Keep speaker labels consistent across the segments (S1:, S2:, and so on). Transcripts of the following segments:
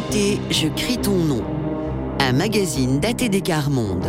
S1: Dignité, je crie ton nom. Un magazine d'ATD Quart Monde.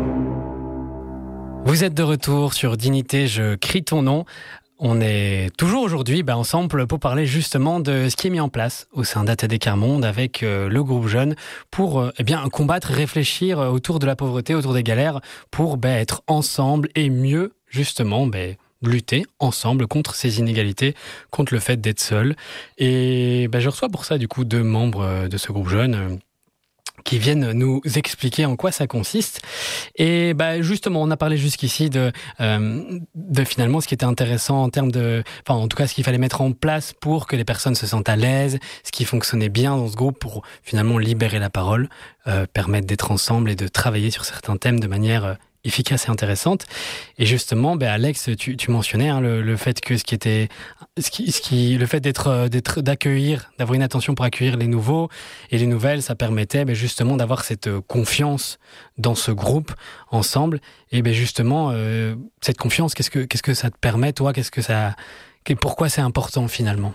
S2: Vous êtes de retour sur Dignité, je crie ton nom. On est toujours aujourd'hui ensemble pour parler justement de ce qui est mis en place au sein d'ATD Quart Monde avec le groupe Jeune pour combattre, réfléchir autour de la pauvreté, autour des galères pour être ensemble et mieux justement lutter ensemble contre ces inégalités, contre le fait d'être seul. Et je reçois pour ça du coup 2 membres de ce groupe Jeune qui viennent nous expliquer en quoi ça consiste. Et justement, on a parlé jusqu'ici de finalement ce qui était intéressant en termes de... Enfin, en tout cas, ce qu'il fallait mettre en place pour que les personnes se sentent à l'aise, ce qui fonctionnait bien dans ce groupe pour finalement libérer la parole, permettre d'être ensemble et de travailler sur certains thèmes de manière efficace et intéressante. Et justement, Alex, tu mentionnais le fait que le fait d'accueillir, d'avoir une attention pour accueillir les nouveaux et les nouvelles, ça permettait justement d'avoir cette confiance dans ce groupe ensemble. Et justement, cette confiance, qu'est-ce que ça te permet, toi? Pourquoi c'est important finalement?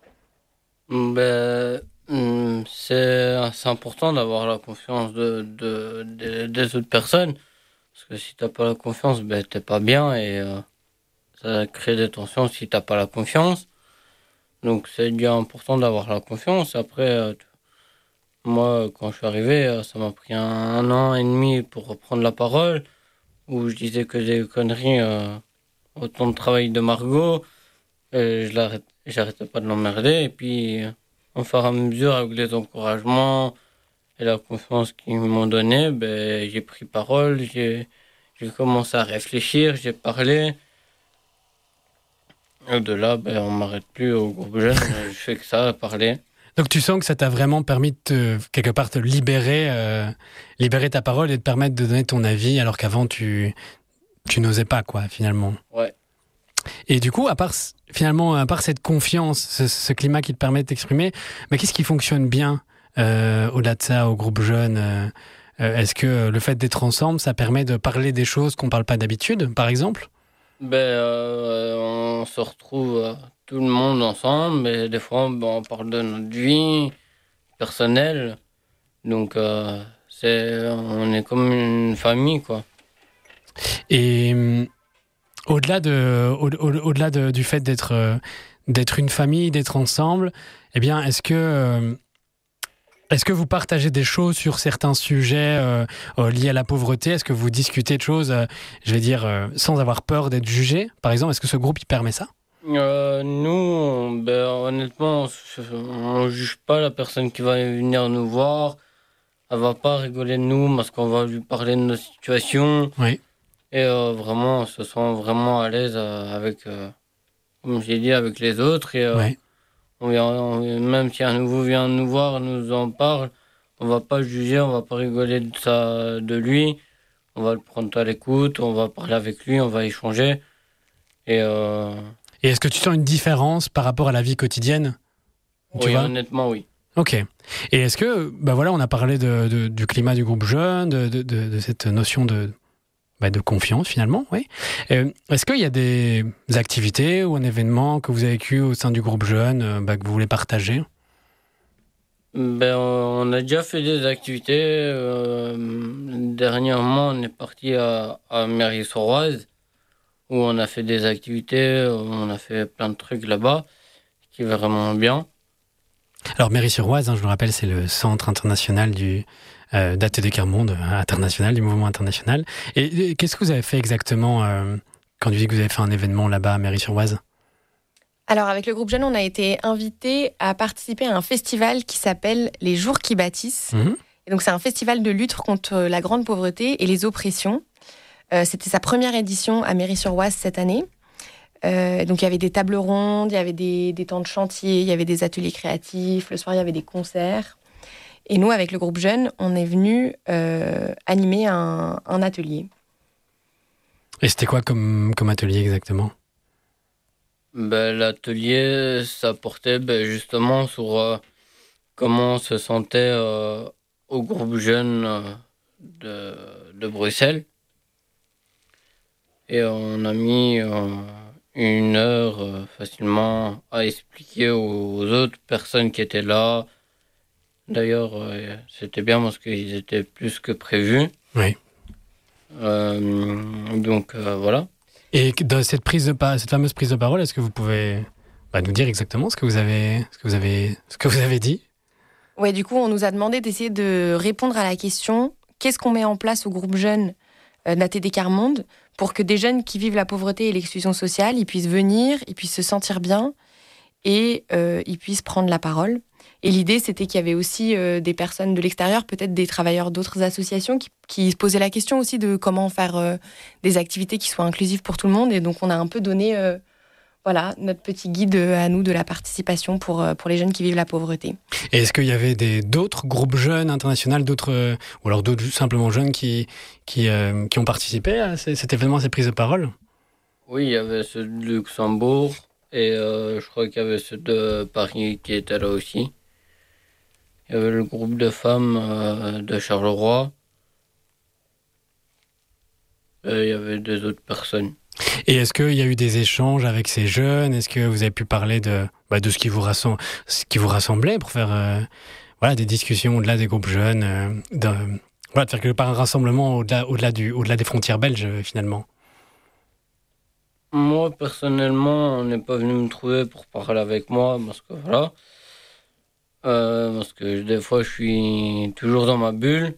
S3: C'est important d'avoir la confiance des autres personnes. Parce que si t'as pas la confiance, t'es pas bien et ça crée des tensions si t'as pas la confiance. Donc c'est déjà important d'avoir la confiance. Après, moi, quand je suis arrivé, ça m'a pris un an et demi pour reprendre la parole, où je disais que des conneries au temps de travail de Margot. Et j'arrêtais pas de l'emmerder. Et puis, au fur et à mesure, avec les encouragements et la confiance qu'ils m'ont donnée, j'ai pris parole, j'ai commencé à réfléchir, j'ai parlé. Et de là, on m'arrête plus au groupe Jeune, je fais que ça, parler.
S2: Donc tu sens que ça t'a vraiment permis de quelque part te libérer ta parole et de permettre de donner ton avis alors qu'avant tu n'osais pas finalement.
S3: Ouais.
S2: Et du coup, à part cette confiance, ce climat qui te permet de t'exprimer, qu'est-ce qui fonctionne bien au-delà de ça, au groupe Jeune? Est-ce que le fait d'être ensemble, ça permet de parler des choses qu'on ne parle pas d'habitude, par exemple?
S3: On se retrouve tout le monde ensemble, mais des fois, on parle de notre vie personnelle. Donc, on est comme une famille, quoi.
S2: Et au-delà du fait d'être une famille, d'être ensemble, est-ce que vous partagez des choses sur certains sujets liés à la pauvreté? Est-ce que vous discutez de choses, sans avoir peur d'être jugé? Par exemple, est-ce que ce groupe, il permet ça?
S3: Nous, honnêtement, on juge pas la personne qui va venir nous voir. Elle va pas rigoler de nous parce qu'on va lui parler de notre situation.
S2: Oui.
S3: Et vraiment, on se sent vraiment à l'aise avec, comme j'ai dit, avec les autres. Et
S2: Ouais.
S3: même si un nouveau vient nous voir, nous en parle, on va pas juger, on va pas rigoler de lui. On va le prendre à l'écoute, on va parler avec lui, on va échanger. Et
S2: est-ce que tu sens une différence par rapport à la vie quotidienne?
S3: oui, honnêtement, oui.
S2: Ok. Et est-ce que, on a parlé du climat du groupe Jeune, de cette notion de confiance finalement, oui. Est-ce qu'il y a des activités ou un événement que vous avez vécu au sein du groupe Jeune que vous voulez partager?
S3: On a déjà fait des activités. Dernièrement, on est parti à Mairie-sur-Oise, où on a fait des activités, on a fait plein de trucs là-bas, qui est vraiment bien.
S2: Alors Mairie-sur-Oise, je le rappelle, c'est le centre international d'ATD Quart Monde, international, du mouvement international. Et qu'est-ce que vous avez fait exactement quand tu dis que vous avez fait un événement là-bas à Mairie-sur-Oise?
S4: Alors, avec le groupe Jeune, on a été invités à participer à un festival qui s'appelle Les Jours qui bâtissent.
S2: Mmh.
S4: Et donc, c'est un festival de lutte contre la grande pauvreté et les oppressions. C'était sa première édition à Mairie-sur-Oise cette année. Donc, il y avait des tables rondes, il y avait des temps de chantier, il y avait des ateliers créatifs. Le soir, il y avait des concerts. Et nous, avec le groupe Jeune, on est venus animer un atelier.
S2: Et c'était quoi comme atelier exactement?
S3: L'atelier, ça portait justement sur comment on se sentait au groupe Jeune de Bruxelles. Et on a mis 1 heure facilement à expliquer aux autres personnes qui étaient là D'ailleurs, c'était bien parce qu'ils étaient plus que prévus.
S2: Oui.
S3: Donc, voilà.
S2: Et dans cette fameuse prise de parole, est-ce que vous pouvez nous dire exactement ce que vous avez dit?
S4: Ouais, du coup, on nous a demandé d'essayer de répondre à la question qu'est-ce qu'on met en place au groupe jeune d'ATD Quart Monde pour que des jeunes qui vivent la pauvreté et l'exclusion sociale, ils puissent venir, ils puissent se sentir bien et ils puissent prendre la parole. Et l'idée, c'était qu'il y avait aussi des personnes de l'extérieur, peut-être des travailleurs d'autres associations qui se posaient la question aussi de comment faire des activités qui soient inclusives pour tout le monde. Et donc, on a un peu donné notre petit guide à nous de la participation pour les jeunes qui vivent la pauvreté.
S2: Et est-ce qu'il y avait d'autres groupes jeunes internationaux, ou alors d'autres simplement jeunes qui ont participé à cet événement, à ces prises de parole?
S3: Oui, il y avait ceux de Luxembourg et je crois qu'il y avait ceux de Paris qui étaient là aussi. Il y avait le groupe de femmes de Charleroi. Et il y avait 2 autres personnes.
S2: Et est-ce qu'il y a eu des échanges avec ces jeunes? Est-ce que vous avez pu parler de ce qui vous rassemblait pour faire des discussions au-delà des groupes jeunes, de faire quelque part un rassemblement au-delà des frontières belges finalement?
S3: Moi, personnellement, on n'est pas venu me trouver pour parler avec moi parce que voilà. Parce que des fois, je suis toujours dans ma bulle.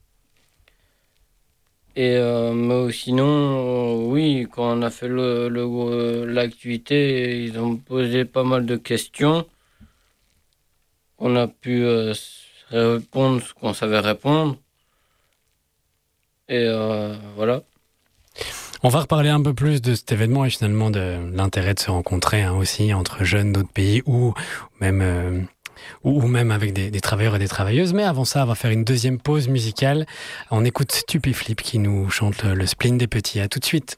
S3: Et mais sinon, oui, quand on a fait l'activité, ils ont posé pas mal de questions. On a pu répondre ce qu'on savait répondre. Et voilà.
S2: On va reparler un peu plus de cet événement et finalement de l'intérêt de se rencontrer aussi entre jeunes d'autres pays ou même avec des travailleurs et des travailleuses. Mais avant ça, on va faire une deuxième pause musicale. On écoute Stupéflip qui nous chante le spleen des petits. À tout de suite.